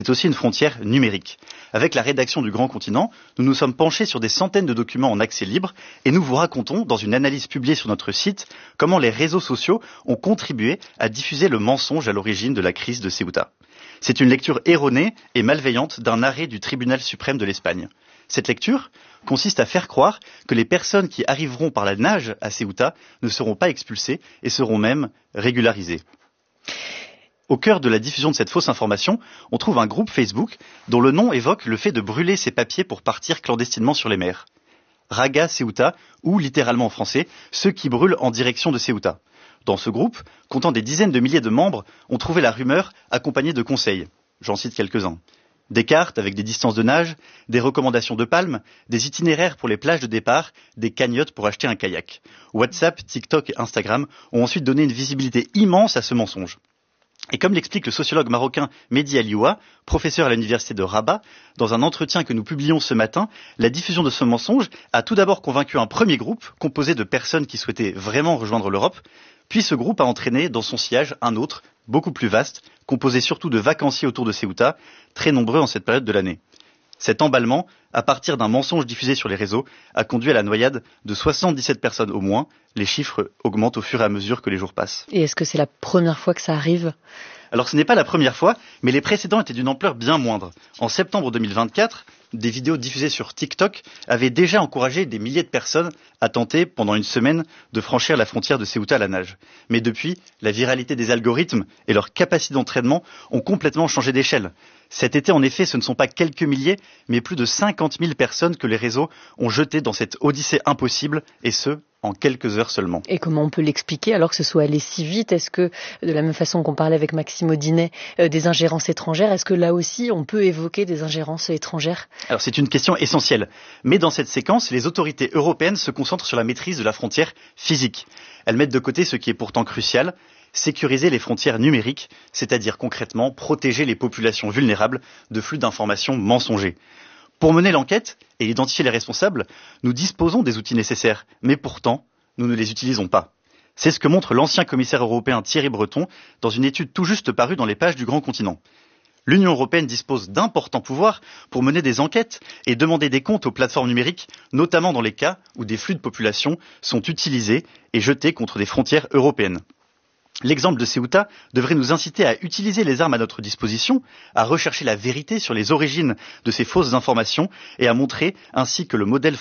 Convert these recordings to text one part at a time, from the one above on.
C'est aussi une frontière numérique. Avec la rédaction du Grand Continent, nous nous sommes penchés sur des centaines de documents en accès libre et nous vous racontons, dans une analyse publiée sur notre site, comment les réseaux sociaux ont contribué à diffuser le mensonge à l'origine de la crise de Ceuta. C'est une lecture erronée et malveillante d'un arrêt du tribunal suprême de l'Espagne. Cette lecture consiste à faire croire que les personnes qui arriveront par la nage à Ceuta ne seront pas expulsées et seront même régularisées. Au cœur de la diffusion de cette fausse information, on trouve un groupe Facebook dont le nom évoque le fait de brûler ses papiers pour partir clandestinement sur les mers. Raga Ceuta, ou littéralement en français, ceux qui brûlent en direction de Ceuta. Dans ce groupe, comptant des dizaines de milliers de membres, on trouvait la rumeur accompagnée de conseils. J'en cite quelques-uns. Des cartes avec des distances de nage, des recommandations de palmes, des itinéraires pour les plages de départ, des cagnottes pour acheter un kayak. WhatsApp, TikTok et Instagram ont ensuite donné une visibilité immense à ce mensonge. Et comme l'explique le sociologue marocain Mehdi Alioua, professeur à l'université de Rabat, dans un entretien que nous publions ce matin, la diffusion de ce mensonge a tout d'abord convaincu un premier groupe, composé de personnes qui souhaitaient vraiment rejoindre l'Europe, puis ce groupe a entraîné dans son sillage un autre, beaucoup plus vaste, composé surtout de vacanciers autour de Ceuta, très nombreux en cette période de l'année. Cet emballement, à partir d'un mensonge diffusé sur les réseaux, a conduit à la noyade de 77 personnes au moins. Les chiffres augmentent au fur et à mesure que les jours passent. Et est-ce que c'est la première fois que ça arrive ? Alors ce n'est pas la première fois, mais les précédents étaient d'une ampleur bien moindre. En septembre 2024, des vidéos diffusées sur TikTok avaient déjà encouragé des milliers de personnes à tenter, pendant une semaine, de franchir la frontière de Ceuta à la nage. Mais depuis, la viralité des algorithmes et leur capacité d'entraînement ont complètement changé d'échelle. Cet été, en effet, ce ne sont pas quelques milliers, mais plus de 50 000 personnes que les réseaux ont jetées dans cette odyssée impossible, et ce, en quelques heures seulement. Et comment on peut l'expliquer alors que ce soit allé si vite ? Est-ce que, de la même façon qu'on parlait avec Maxime Audinet des ingérences étrangères, est-ce que là aussi on peut évoquer des ingérences étrangères ? Alors c'est une question essentielle. Mais dans cette séquence, les autorités européennes se concentrent sur la maîtrise de la frontière physique. Elles mettent de côté ce qui est pourtant crucial, sécuriser les frontières numériques, c'est-à-dire concrètement protéger les populations vulnérables de flux d'informations mensongers. Pour mener l'enquête et identifier les responsables, nous disposons des outils nécessaires, mais pourtant, nous ne les utilisons pas. C'est ce que montre l'ancien commissaire européen Thierry Breton dans une étude tout juste parue dans les pages du Grand Continent. L'Union européenne dispose d'importants pouvoirs pour mener des enquêtes et demander des comptes aux plateformes numériques, notamment dans les cas où des flux de population sont utilisés et jetés contre des frontières européennes. L'exemple de Ceuta devrait nous inciter à utiliser les armes à notre disposition, à rechercher la vérité sur les origines de ces fausses informations et à montrer ainsi que le modèle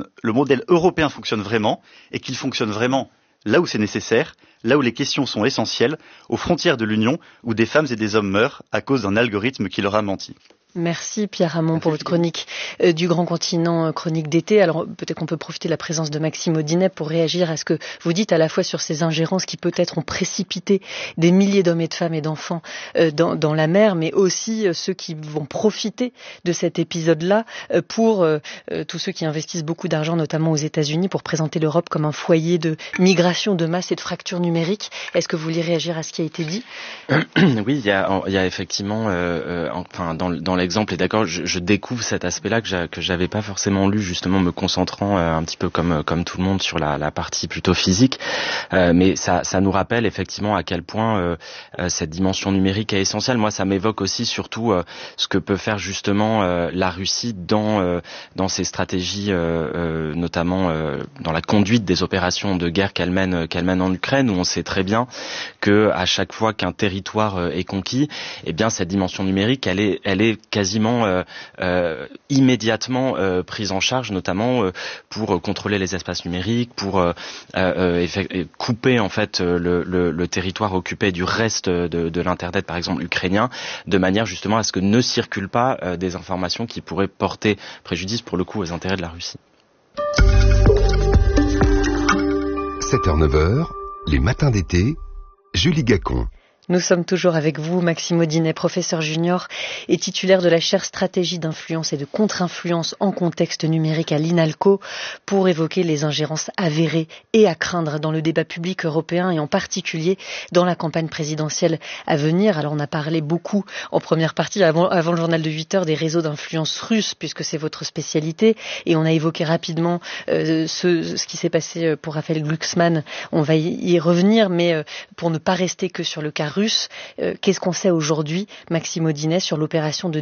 européen fonctionne vraiment et qu'il fonctionne vraiment là où c'est nécessaire, là où les questions sont essentielles, aux frontières de l'Union où des femmes et des hommes meurent à cause d'un algorithme qui leur a menti. Merci Pierre Hamon pour votre chronique du Grand Continent, chronique d'été. Alors peut-être qu'on peut profiter de la présence de Maxime Audinet pour réagir à ce que vous dites à la fois sur ces ingérences qui peut-être ont précipité des milliers d'hommes et de femmes et d'enfants dans la mer, mais aussi ceux qui vont profiter de cet épisode-là pour tous ceux qui investissent beaucoup d'argent, notamment aux États-Unis, pour présenter l'Europe comme un foyer de migration de masse et de fracture numérique. Est-ce que vous voulez réagir à ce qui a été dit ? Oui, il y a effectivement, dans l'exemple, et d'accord, je découvre cet aspect-là que j'avais pas forcément lu, justement me concentrant un petit peu comme tout le monde sur la partie plutôt physique, mais ça nous rappelle effectivement à quel point cette dimension numérique est essentielle. Moi, ça m'évoque aussi surtout ce que peut faire justement la Russie dans ses stratégies, notamment dans la conduite des opérations de guerre qu'elle mène en Ukraine, où on sait très bien que à chaque fois qu'un territoire est conquis, eh bien cette dimension numérique, elle est quasiment immédiatement prise en charge, notamment pour contrôler les espaces numériques, pour couper en fait le territoire occupé du reste de l'internet, par exemple ukrainien, de manière justement à ce que ne circulent pas des informations qui pourraient porter préjudice pour le coup aux intérêts de la Russie. 7h-9h, les matins d'été, Julie Gacon. Nous sommes toujours avec vous, Maxime Audinet, professeur junior et titulaire de la chaire stratégie d'influence et de contre-influence en contexte numérique à l'INALCO, pour évoquer les ingérences avérées et à craindre dans le débat public européen et en particulier dans la campagne présidentielle à venir. Alors on a parlé beaucoup en première partie, avant le journal de 8h, des réseaux d'influence russes, puisque c'est votre spécialité, et on a évoqué rapidement ce qui s'est passé pour Raphaël Glucksmann. On va y revenir, mais pour ne pas rester que sur le cas Russes. Qu'est-ce qu'on sait aujourd'hui, Maxime Audinet, sur l'opération de